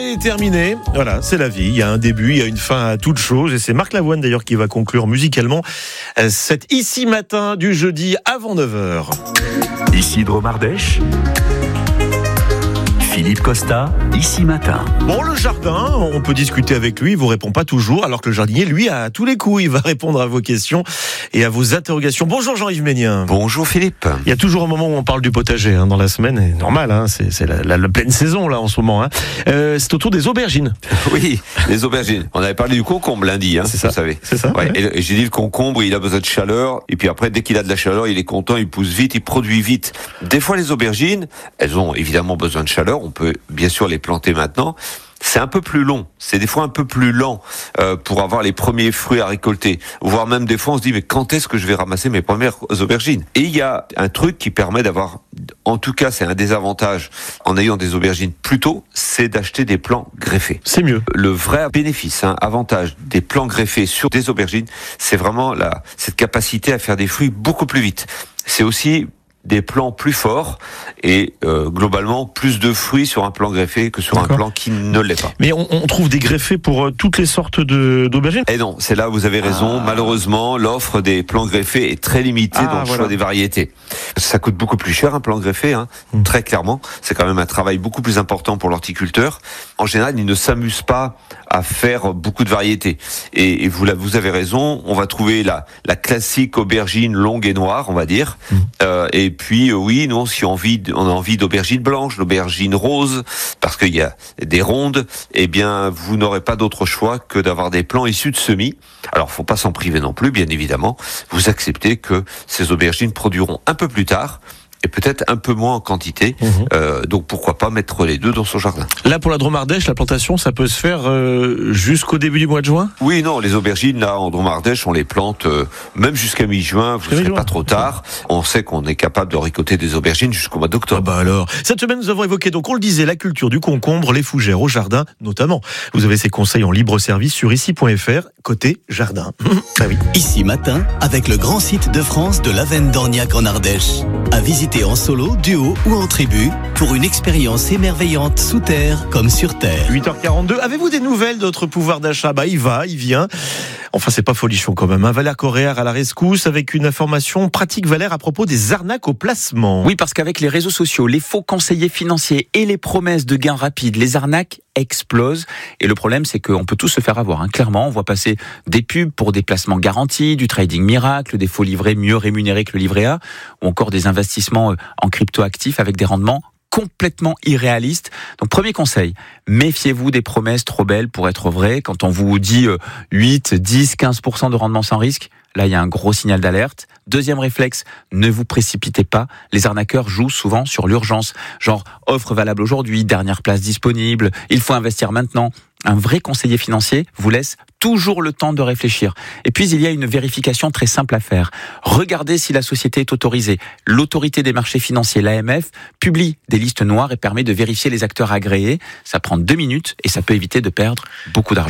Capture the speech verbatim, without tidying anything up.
L'année est terminée, voilà, c'est la vie. Il y a un début, il y a une fin à toute chose. Et c'est Marc Lavoine d'ailleurs qui va conclure musicalement cet Ici Matin du jeudi avant neuf heures. Isidro Mardèche, Philippe Costa, Ici Matin. Bon, le jardin, on peut discuter avec lui, il vous répond pas toujours, alors que le jardinier, lui, a tous les coups, il va répondre à vos questions et à vos interrogations. Bonjour Jean-Yves Ménien. Bonjour Philippe. Il y a toujours un moment où on parle du potager hein, dans la semaine, et normal, hein, c'est, c'est la, la, la pleine saison là en ce moment. Hein. Euh, c'est autour des aubergines. Oui, les aubergines. On avait parlé du concombre lundi, hein, c'est ça, vous savez. C'est ça. Ouais, ouais. et, et j'ai dit le concombre, il a besoin de chaleur, et puis après, dès qu'il a de la chaleur, il est content, il pousse vite, il produit vite. Des fois, les aubergines, elles ont évidemment besoin de chaleur, on peut bien sûr les planter maintenant. C'est un peu plus long, c'est des fois un peu plus lent euh, pour avoir les premiers fruits à récolter. Voire même des fois on se dit mais quand est-ce que je vais ramasser mes premières aubergines ? Et il y a un truc qui permet d'avoir, en tout cas c'est un désavantage en ayant des aubergines plus tôt, c'est d'acheter des plants greffés. C'est mieux. Le vrai bénéfice, hein, avantage des plants greffés sur des aubergines, c'est vraiment la, cette capacité à faire des fruits beaucoup plus vite. C'est aussi des plants plus forts et euh, globalement plus de fruits sur un plant greffé que sur D'accord. un plant qui ne l'est pas. Mais on, on trouve des greffés pour euh, toutes les sortes de, d'aubergines. Et non, c'est là où vous avez raison. Ah. Malheureusement, l'offre des plants greffés est très limitée Ah, dans le voilà. choix des variétés. Ça coûte beaucoup plus cher un plant greffé, hein, mmh. très clairement. C'est quand même un travail beaucoup plus important pour l'horticulteur. En général, il ne s'amuse pas à faire beaucoup de variétés. Et, et vous, vous avez raison, on va trouver la, la classique aubergine longue et noire, on va dire. Mmh. Euh, et puis, euh, oui, nous, si on, envie, on a envie d'aubergine blanche, d'aubergine rose, parce qu'il y a des rondes, eh bien, vous n'aurez pas d'autre choix que d'avoir des plants issus de semis. Alors, faut pas s'en priver non plus, bien évidemment. Vous acceptez que ces aubergines produiront un peu plus tard, et peut-être un peu moins en quantité. Mmh. Euh, donc pourquoi pas mettre les deux dans son jardin. Là pour la Dromardèche, la plantation, ça peut se faire euh, jusqu'au début du mois de juin ? Oui, non, les aubergines là en Dromardèche, on les plante euh, même jusqu'à mi-juin. Vous ne serez pas trop tard. On sait qu'on est capable de récolter des aubergines jusqu'au mois d'octobre. Ah bah alors, cette semaine nous avons évoqué, donc on le disait, la culture du concombre, les fougères au jardin notamment. Vous avez ces conseils en libre service sur ici point f r côté jardin. Bah oui. Ici Matin avec le grand site de France de l'Avenne d'Orniac en Ardèche. À visiter en solo, duo ou en tribu pour une expérience émerveillante sous terre comme sur terre. huit heures quarante-deux, avez-vous des nouvelles de votre pouvoir d'achat ? Bah il va, il vient. Enfin c'est pas folichon quand même. Hein. Valère Corréard à la rescousse avec une information pratique Valère à propos des arnaques au placement. Oui, parce qu'avec les réseaux sociaux, les faux conseillers financiers et les promesses de gains rapides, les arnaques explosent. Et le problème, c'est qu'on peut tous se faire avoir. Hein. Clairement, on voit passer des pubs pour des placements garantis, du trading miracle, des faux livrets mieux rémunérés que le livret A, ou encore des investissements en crypto-actifs avec des rendements complètement irréalistes. Donc premier conseil, méfiez-vous des promesses trop belles pour être vraies. Quand on vous dit huit, dix, quinze pour cent de rendement sans risque, là il y a un gros signal d'alerte. Deuxième réflexe, ne vous précipitez pas. Les arnaqueurs jouent souvent sur l'urgence. Genre, offre valable aujourd'hui, dernière place disponible, il faut investir maintenant. Un vrai conseiller financier vous laisse toujours le temps de réfléchir. Et puis, il y a une vérification très simple à faire. Regardez si la société est autorisée. L'autorité des marchés financiers, l'A M F, publie des listes noires et permet de vérifier les acteurs agréés. Ça prend deux minutes et ça peut éviter de perdre beaucoup d'argent.